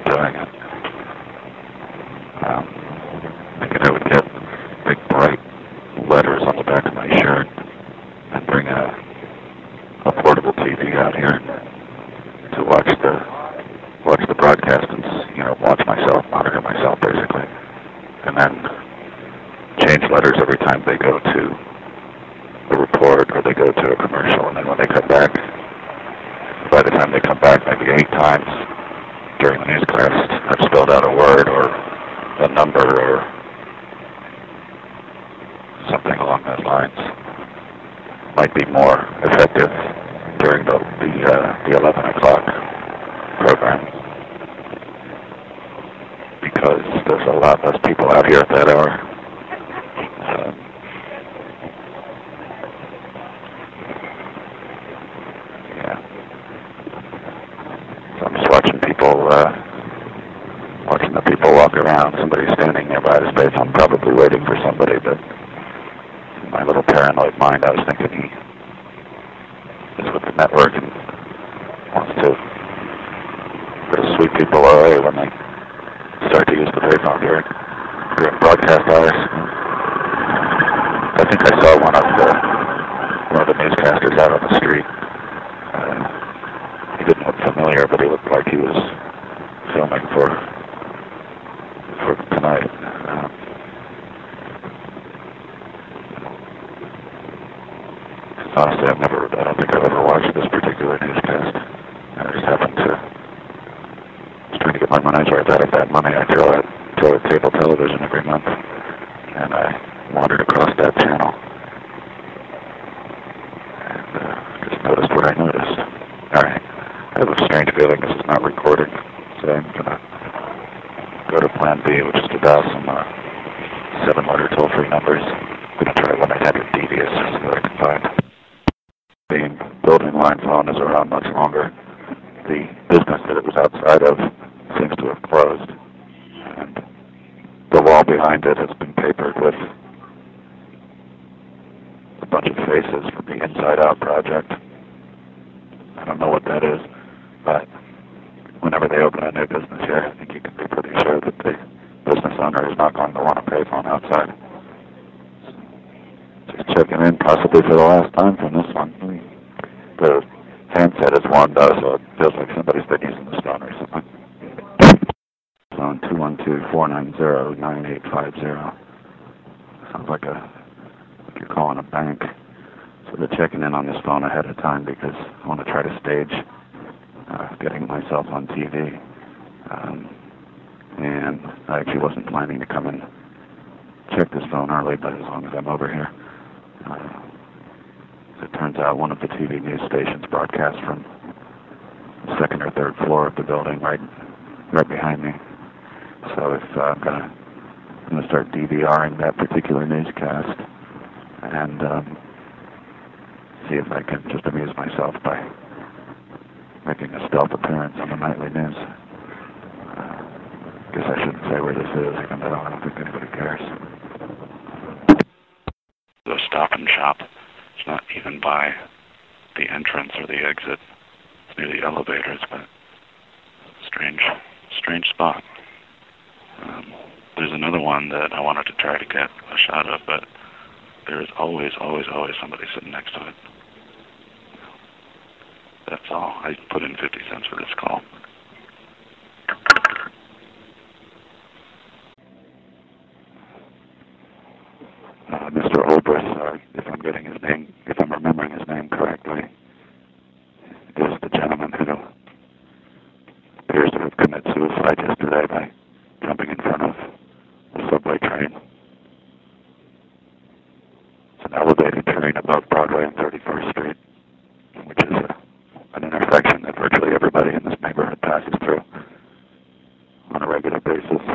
doing it. Thinking I would get big bright letters on the back of my shirt and bring a portable TV out here to watch the broadcast and watch myself, monitor myself basically, and then change letters every time they go to a report or they go to a commercial, and then when they come back, by the time they come back, maybe 8 times during the newscast, I've spelled out a word or a number or something along those lines. Might be more effective during the 11 o'clock program, because there's a lot less people out here at that hour. So I'm just watching the people walk around. Somebody's standing nearby the space. I'm probably waiting for somebody, but in my little paranoid mind, I was thinking he is with the network and wants to sweep people away when they start to use the payphone during broadcast hours. I think I saw one of the newscasters out on the street. He didn't look familiar, but he looked like he was filming for tonight. Honestly, I don't think I've ever watched this particular newscast. I just happened to, I was trying to get my money's worth out of that money I throw at cable television every month, and I wandered across that channel, and just noticed what I noticed. Alright, I have a strange feeling this is not recording, so I'm going to go to Plan B, which is to dial some 7-letter toll-free numbers. I'm going to try one I had with Devious so that I can find. The building line phone is around much longer. The business that it was outside of seems to have closed, and the wall behind it has been papered with a bunch of faces from the Inside Out project. I don't know what that is, but whenever they open a new business here, I think you can be pretty sure that the business owner is not going to want a payphone outside. Just checking in, possibly for the last time from this one. The handset is warm though, so it feels like somebody's been using the phone or something. Phone 212-490-9850. Sounds like you're calling a bank. So they're checking in on this phone ahead of time because I want to try to stage getting myself on TV. And I actually wasn't planning to come and check this phone early, but as long as I'm over here. It turns out one of the TV news stations broadcasts from the 2nd or 3rd floor of the building right behind me. So if I'm going to start DVRing that particular newscast and see if I can just amuse myself by making a stealth appearance on the nightly news. Guess I shouldn't say where this is, even though I don't think anybody cares. The Stop and Shop. It's not even by the entrance or the exit. It's near the elevators, but strange spot. There's another one that I wanted to try to get a shot of, but there's always somebody sitting next to it. That's all. I put in 50 cents for this call. Mr. Obrist, if I'm remembering his name correctly, is the gentleman who appears to have committed suicide yesterday by jumping in front of a subway train. It's an elevated train above Broadway and 31st Street, which is an intersection that virtually everybody in this neighborhood passes through on a regular basis.